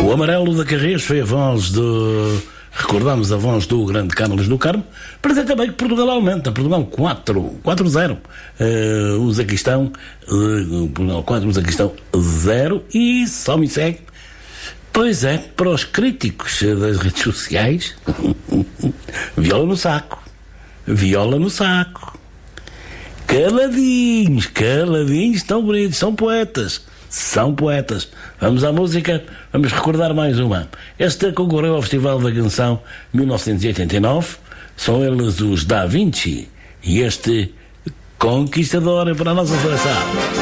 O Amarelo da Carris foi a voz do... Recordamos a voz do grande Câmeras do Carmo, para dizer também que Portugal aumenta. Portugal 4-0. Uzaquistão 4, Uzaquistão 0. E só me segue. Pois é, para os críticos das redes sociais, viola no saco. Viola no saco. Caladinhos, tão bonitos, são poetas. Vamos à música, vamos recordar mais uma. Esta concorreu ao Festival da Canção 1989, são eles os Da Vinci, e este Conquistador é para a nossa seleção.